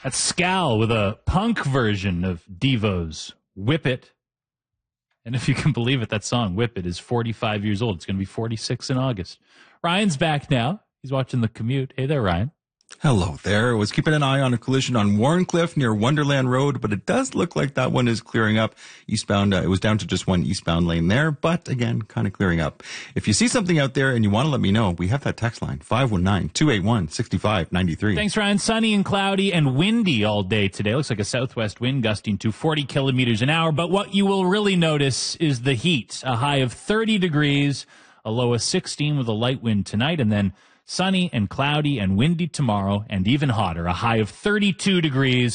That's Scal with a punk version of Devo's Whip It. And if you can believe it, that song, Whip It, is 45 years old. It's going to be 46 in August. Ryan's back now. He's watching The Commute. Hey there, Ryan. Hello there. I was keeping an eye on a collision on Warncliffe near Wonderland Road, but it does look like that one is clearing up eastbound. It was down to just one eastbound lane there, but again, kind of clearing up. If you see something out there and you want to let me know, we have that text line, 519-281-6593. Thanks, Ryan. Sunny and cloudy and windy all day today. Looks like a southwest wind gusting to 40 kilometers an hour, but what you will really notice is the heat. A high of 30 degrees, a low of 16 with a light wind tonight, and then sunny and cloudy and windy tomorrow, and even hotter, a high of 32 degrees.